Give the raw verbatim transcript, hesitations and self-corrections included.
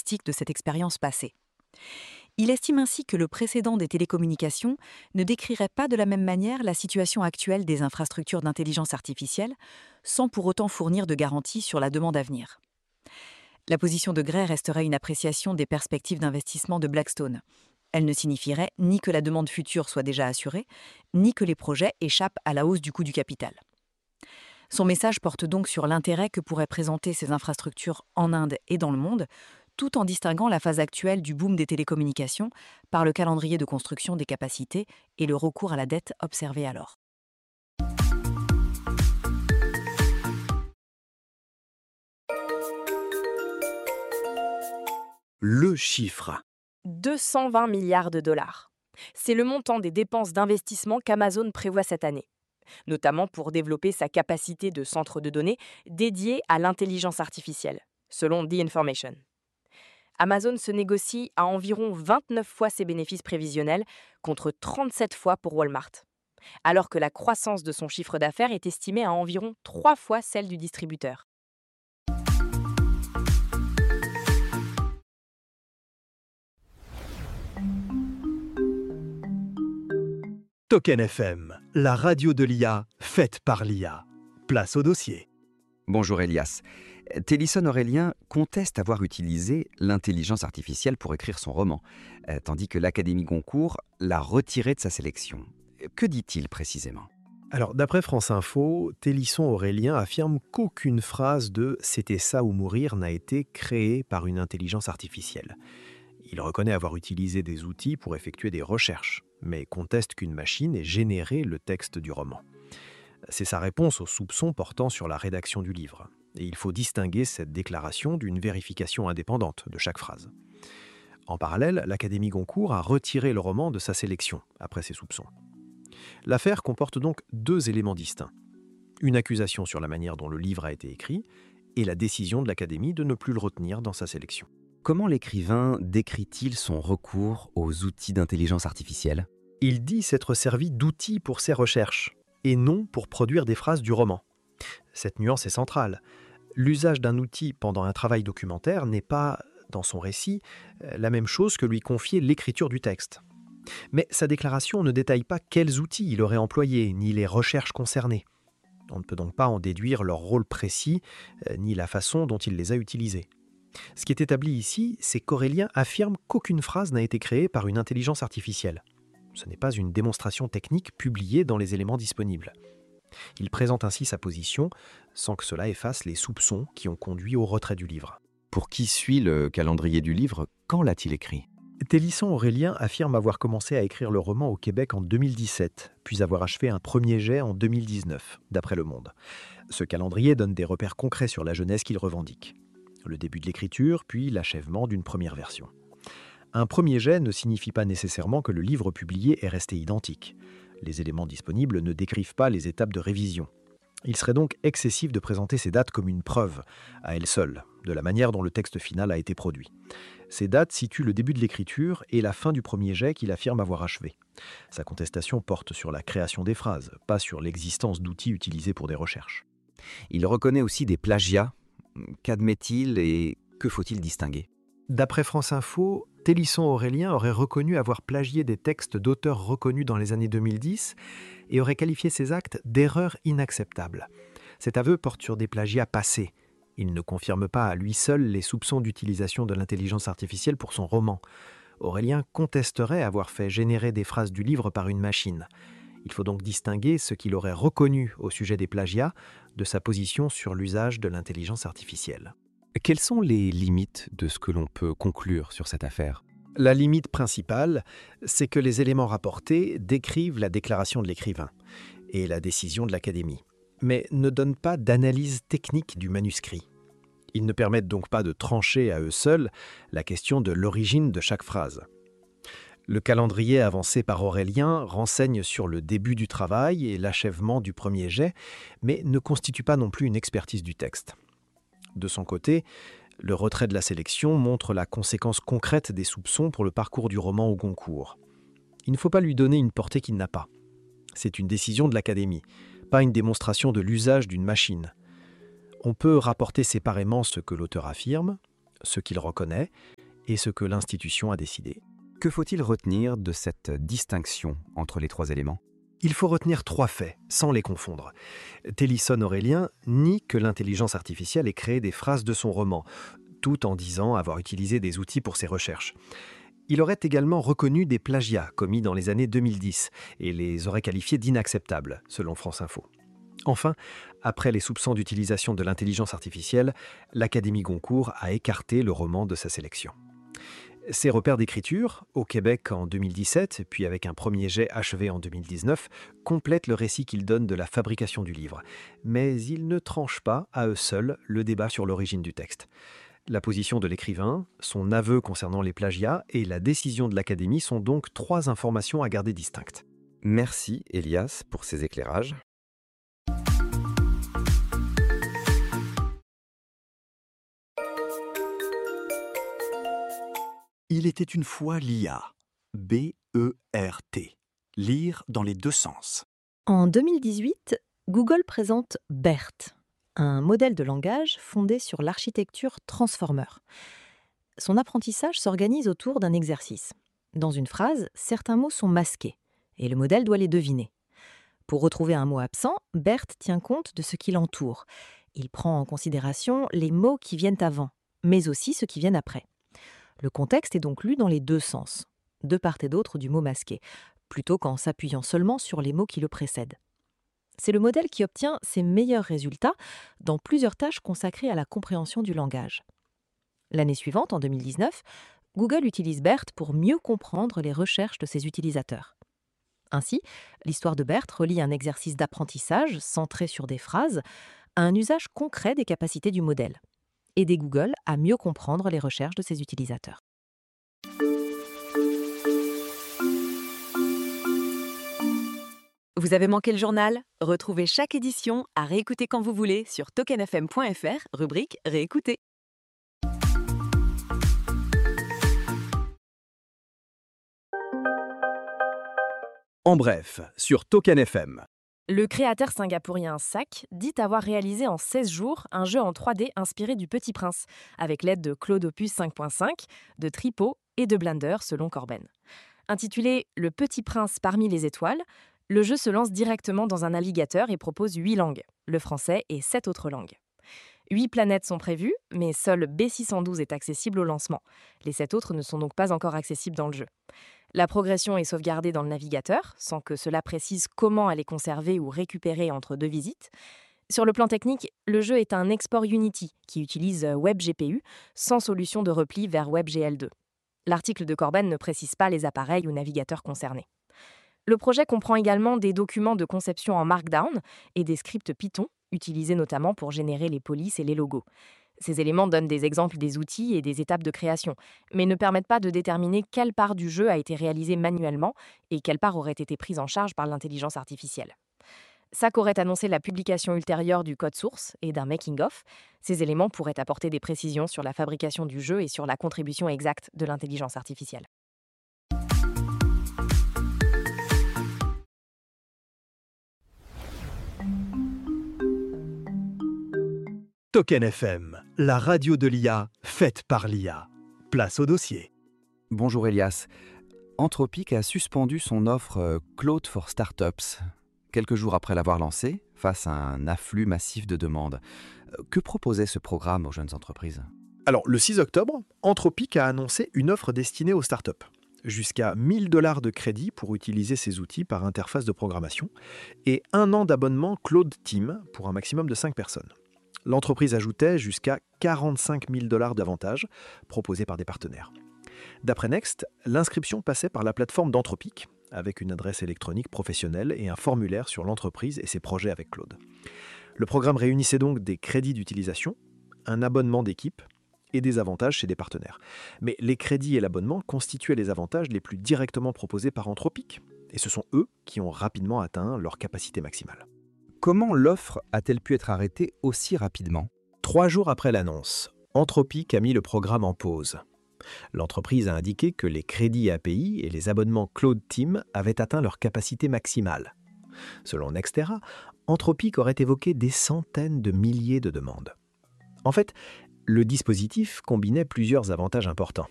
caractéristiques de cette expérience passée. Il estime ainsi que le précédent des télécommunications ne décrirait pas de la même manière la situation actuelle des infrastructures d'intelligence artificielle, sans pour autant fournir de garanties sur la demande à venir. La position de Gray resterait une appréciation des perspectives d'investissement de Blackstone. Elle ne signifierait ni que la demande future soit déjà assurée, ni que les projets échappent à la hausse du coût du capital. Son message porte donc sur l'intérêt que pourraient présenter ces infrastructures en Inde et dans le monde, tout en distinguant la phase actuelle du boom des télécommunications par le calendrier de construction des capacités et le recours à la dette observé alors. Le chiffre. deux cent vingt milliards de dollars. C'est le montant des dépenses d'investissement qu'Amazon prévoit cette année, notamment pour développer sa capacité de centre de données dédié à l'intelligence artificielle, selon The Information. Amazon se négocie à environ vingt-neuf fois ses bénéfices prévisionnels contre trente-sept fois pour Walmart, alors que la croissance de son chiffre d'affaires est estimée à environ trois fois celle du distributeur. Token F M, la radio de l'I A, faite par l'I A. Place au dossier. Bonjour Elias. Télisson Aurélien conteste avoir utilisé l'intelligence artificielle pour écrire son roman, euh, tandis que l'Académie Goncourt l'a retiré de sa sélection. Que dit-il précisément ? Alors, d'après France Info, Télisson Aurélien affirme qu'aucune phrase de « c'était ça ou mourir » n'a été créée par une intelligence artificielle. Il reconnaît avoir utilisé des outils pour effectuer des recherches, mais conteste qu'une machine ait généré le texte du roman. C'est sa réponse aux soupçons portant sur la rédaction du livre. Et il faut distinguer cette déclaration d'une vérification indépendante de chaque phrase. En parallèle, l'Académie Goncourt a retiré le roman de sa sélection, après ces soupçons. L'affaire comporte donc deux éléments distincts. Une accusation sur la manière dont le livre a été écrit, et la décision de l'Académie de ne plus le retenir dans sa sélection. Comment l'écrivain décrit-il son recours aux outils d'intelligence artificielle ? Il dit s'être servi d'outils pour ses recherches, et non pour produire des phrases du roman. Cette nuance est centrale. L'usage d'un outil pendant un travail documentaire n'est pas, dans son récit, la même chose que lui confier l'écriture du texte. Mais sa déclaration ne détaille pas quels outils il aurait employés, ni les recherches concernées. On ne peut donc pas en déduire leur rôle précis, ni la façon dont il les a utilisés. Ce qui est établi ici, c'est qu'Aurélien affirme qu'aucune phrase n'a été créée par une intelligence artificielle. Ce n'est pas une démonstration technique publiée dans les éléments disponibles. Il présente ainsi sa position sans que cela efface les soupçons qui ont conduit au retrait du livre. Pour qui suit le calendrier du livre, quand l'a-t-il écrit ? Télisson Aurélien affirme avoir commencé à écrire le roman au Québec en deux mille dix-sept, puis avoir achevé un premier jet en deux mille dix-neuf, d'après Le Monde. Ce calendrier donne des repères concrets sur la jeunesse qu'il revendique. Le début de l'écriture, puis l'achèvement d'une première version. Un premier jet ne signifie pas nécessairement que le livre publié est resté identique. Les éléments disponibles ne décrivent pas les étapes de révision. Il serait donc excessif de présenter ces dates comme une preuve, à elles seules, de la manière dont le texte final a été produit. Ces dates situent le début de l'écriture et la fin du premier jet qu'il affirme avoir achevé. Sa contestation porte sur la création des phrases, pas sur l'existence d'outils utilisés pour des recherches. Il reconnaît aussi des plagiats. Qu'admet-il et que faut-il distinguer ? D'après France Info, Télisson Aurélien aurait reconnu avoir plagié des textes d'auteurs reconnus dans les années deux mille dix et aurait qualifié ces actes d'erreurs inacceptables. Cet aveu porte sur des plagiats passés. Il ne confirme pas à lui seul les soupçons d'utilisation de l'intelligence artificielle pour son roman. Aurélien contesterait avoir fait générer des phrases du livre par une machine. Il faut donc distinguer ce qu'il aurait reconnu au sujet des plagiats de sa position sur l'usage de l'intelligence artificielle. Quelles sont les limites de ce que l'on peut conclure sur cette affaire ? La limite principale, c'est que les éléments rapportés décrivent la déclaration de l'écrivain et la décision de l'Académie, mais ne donnent pas d'analyse technique du manuscrit. Ils ne permettent donc pas de trancher à eux seuls la question de l'origine de chaque phrase. Le calendrier avancé par Aurélien renseigne sur le début du travail et l'achèvement du premier jet, mais ne constitue pas non plus une expertise du texte. De son côté, le retrait de la sélection montre la conséquence concrète des soupçons pour le parcours du roman au Goncourt. Il ne faut pas lui donner une portée qu'il n'a pas. C'est une décision de l'Académie, pas une démonstration de l'usage d'une machine. On peut rapporter séparément ce que l'auteur affirme, ce qu'il reconnaît, et ce que l'institution a décidé. Que faut-il retenir de cette distinction entre les trois éléments ? Il faut retenir trois faits, sans les confondre. Tennyson Aurélien nie que l'intelligence artificielle ait créé des phrases de son roman, tout en disant avoir utilisé des outils pour ses recherches. Il aurait également reconnu des plagiats commis dans les années deux mille dix et les aurait qualifiés d'inacceptables, selon France Info. Enfin, après les soupçons d'utilisation de l'intelligence artificielle, l'Académie Goncourt a écarté le roman de sa sélection. Ces repères d'écriture, au Québec en deux mille dix-sept, puis avec un premier jet achevé en deux mille dix-neuf, complètent le récit qu'il donne de la fabrication du livre. Mais ils ne tranchent pas, à eux seuls, le débat sur l'origine du texte. La position de l'écrivain, son aveu concernant les plagiats et la décision de l'Académie sont donc trois informations à garder distinctes. Merci Elias pour ces éclairages. Il était une fois l'I A. B E R T. Lire dans les deux sens. En deux mille dix-huit, Google présente BERT, un modèle de langage fondé sur l'architecture Transformer. Son apprentissage s'organise autour d'un exercice. Dans une phrase, certains mots sont masqués, et le modèle doit les deviner. Pour retrouver un mot absent, BERT tient compte de ce qui l'entoure. Il prend en considération les mots qui viennent avant, mais aussi ceux qui viennent après. Le contexte est donc lu dans les deux sens, de part et d'autre du mot masqué, plutôt qu'en s'appuyant seulement sur les mots qui le précèdent. C'est le modèle qui obtient ses meilleurs résultats dans plusieurs tâches consacrées à la compréhension du langage. L'année suivante, en deux mille dix-neuf, Google utilise BERT pour mieux comprendre les recherches de ses utilisateurs. Ainsi, l'histoire de BERT relie un exercice d'apprentissage centré sur des phrases à un usage concret des capacités du modèle. Aider Google à mieux comprendre les recherches de ses utilisateurs. Vous avez manqué le journal ? Retrouvez chaque édition à réécouter quand vous voulez sur token f m point f r, rubrique Réécouter. En bref, sur Token F M. Le créateur singapourien S A C dit avoir réalisé en seize jours un jeu en trois D inspiré du Petit Prince, avec l'aide de Claude Opus cinq point cinq, de Tripo et de Blender, selon Corben. Intitulé « Le Petit Prince parmi les étoiles », le jeu se lance directement dans un navigateur et propose huit langues, le français et sept autres langues. Huit planètes sont prévues, mais seule B six cent douze est accessible au lancement. Les sept autres ne sont donc pas encore accessibles dans le jeu. La progression est sauvegardée dans le navigateur, sans que cela précise comment elle est conservée ou récupérée entre deux visites. Sur le plan technique, le jeu est un export Unity qui utilise WebGPU sans solution de repli vers WebGL deux. L'article de Corben ne précise pas les appareils ou navigateurs concernés. Le projet comprend également des documents de conception en Markdown et des scripts Python, utilisés notamment pour générer les polices et les logos. Ces éléments donnent des exemples des outils et des étapes de création, mais ne permettent pas de déterminer quelle part du jeu a été réalisée manuellement et quelle part aurait été prise en charge par l'intelligence artificielle. S A C aurait annoncé la publication ultérieure du code source et d'un making-of. Ces éléments pourraient apporter des précisions sur la fabrication du jeu et sur la contribution exacte de l'intelligence artificielle. Token F M, la radio de l'I A, faite par l'I A. Place au dossier. Bonjour Elias. Anthropic a suspendu son offre euh, Claude for Startups. Quelques jours après l'avoir lancée, face à un afflux massif de demandes. Euh, Que proposait ce programme aux jeunes entreprises ? Alors, le six octobre, Anthropic a annoncé une offre destinée aux startups. Jusqu'à mille dollars de crédit pour utiliser ces outils par interface de programmation et un an d'abonnement Claude Team pour un maximum de cinq personnes. L'entreprise ajoutait jusqu'à quarante-cinq mille dollars d'avantages proposés par des partenaires. D'après Next, l'inscription passait par la plateforme d'Anthropic, avec une adresse électronique professionnelle et un formulaire sur l'entreprise et ses projets avec Claude. Le programme réunissait donc des crédits d'utilisation, un abonnement d'équipe et des avantages chez des partenaires. Mais les crédits et l'abonnement constituaient les avantages les plus directement proposés par Anthropic, et ce sont eux qui ont rapidement atteint leur capacité maximale. Comment l'offre a-t-elle pu être arrêtée aussi rapidement ? Trois jours après l'annonce, Anthropic a mis le programme en pause. L'entreprise a indiqué que les crédits A P I et les abonnements Claude Team avaient atteint leur capacité maximale. Selon Nextera, Anthropic aurait évoqué des centaines de milliers de demandes. En fait, le dispositif combinait plusieurs avantages importants.